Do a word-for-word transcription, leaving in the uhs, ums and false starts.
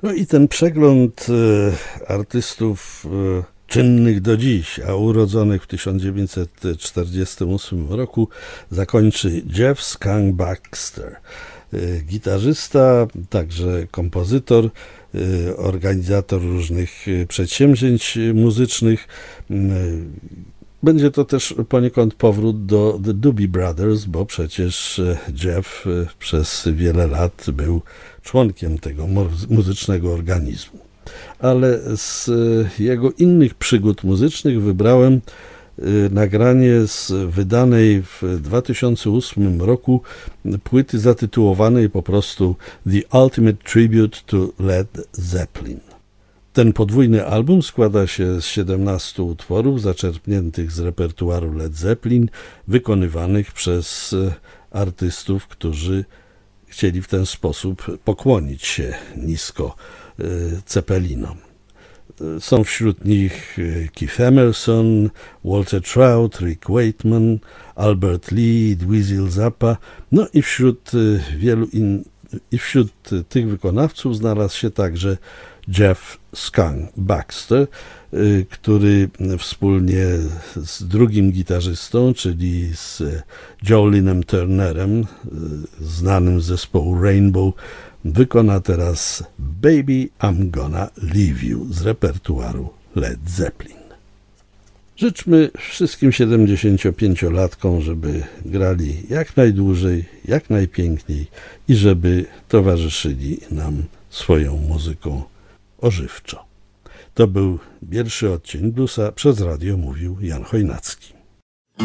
No i ten przegląd e, artystów e, czynnych do dziś, a urodzonych w tysiąc dziewięćset czterdziestym ósmym roku zakończy Jeff Skunk Baxter. E, gitarzysta, także kompozytor, e, organizator różnych przedsięwzięć muzycznych. E, Będzie to też poniekąd powrót do The Doobie Brothers, bo przecież Jeff przez wiele lat był członkiem tego muzycznego organizmu. Ale z jego innych przygód muzycznych wybrałem nagranie z wydanej w dwa tysiące ósmym roku płyty zatytułowanej po prostu The Ultimate Tribute to Led Zeppelin. Ten podwójny album składa się z siedemnastu utworów zaczerpniętych z repertuaru Led Zeppelin, wykonywanych przez artystów, którzy chcieli w ten sposób pokłonić się nisko Zeppelinom. Są wśród nich Keith Emerson, Walter Trout, Rick Wakeman, Albert Lee, Dweezil Zappa, no i wśród wielu in, i wśród tych wykonawców znalazł się także Jeff Skunk Baxter, który wspólnie z drugim gitarzystą, czyli z Jolinem Turnerem, znanym z zespołu Rainbow, wykona teraz Baby I'm Gonna Leave You z repertuaru Led Zeppelin. Życzmy wszystkim siedemdziesięciopięciolatkom, żeby grali jak najdłużej, jak najpiękniej i żeby towarzyszyli nam swoją muzyką ożywczo. To był pierwszy odcinek Bluesa, przez radio mówił Jan Chojnacki.